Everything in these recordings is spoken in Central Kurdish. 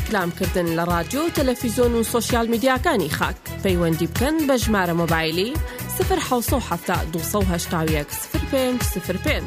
ڕیکلامکردن لە رادیۆ و تەلەڤیزۆن و سۆشیال میدیاکانی خاک. پەیوەندی بکەن بە ژمارە مۆبایلی 070 281 0505.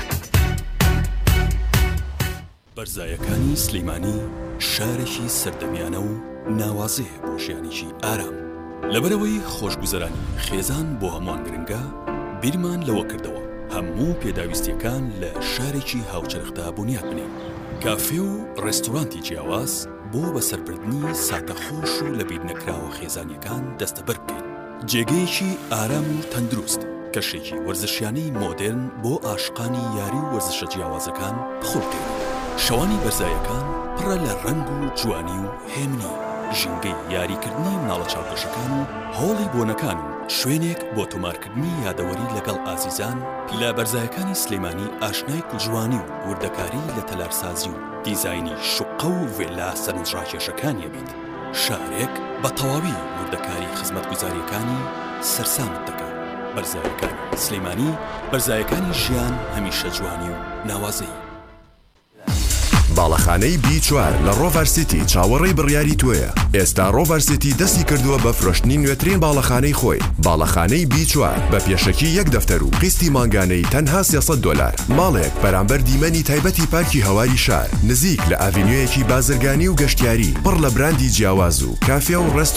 بەرزایەکانی سلەیمانی شارێکی سەردەمیانە و ناوازەیە بۆ ژیانێکی ئارام. لەبەرەوەی خۆشگوزەرانی خێزان بۆ هەمووان گرنگە، بیرمان لەوە کردەوە هەموو پێداویستیەکان لە شارێکی هاوچەرخدا بنیاد بنێن. کافێ و ڕێستۆرانتی جیاواز بۆ بەسەربردنی ساتەخۆش و لە بیر نەکراوە خێزانیەکان دەستەبەر بکەین. جێگەیەکی ئارام و تەندروست، کەشێکی وەرزشیانەی مۆدرن بۆ عاشقانی یاری و وەرزشە جیاوازەکان بخۆ بکەین. شەوانی بەرزایەکان پڕە لە ڕەنگ و جوانی و هێمنی، ژینگەی یاریکردنی مناڵە چاوپۆشەکان و هۆڵی بۆنەکان و شوێنێک بۆ تۆمارکردنی یادەوەری لەگەڵ ئازیزان. لە بەرزایەکانی سلەیمانی ئاشنای کوژوانی و وردەکاری لە تەلارسازی و دیزاینی شوقە و ڤێلا سەرنجڕاکێشەکانیە بیت. شارێک بە تەواوی وردەکاری خزمەتگوزاریەکانی سەرسامت دەکات. بەرزایەکانی سلەیمانی، بەرزایەکانی ژیان هەمیشە جوانی و ناوازەی. باڵەخانەی B4 لە ڕۆڤەر سیتی چاوەڕێی بڕیاری توێە. ئێستا ڕۆڤەر سیتی دەستی کردووە بە فرۆشتنی نوێترین باڵەخانەی خۆی. باڵەخانەی B4 بە پێشەکی 1 دەفتەر و قستی مانگانەی تەنها $300. ماڵێک بەرامبەر دیمەنی تایبەتی پارکی هەواری شار، نزیک لە ئاڤینیۆیەکی بازرگانی و گەشتیاری، پڕ لە براندی جیاواز و کافێ و ڕێستۆران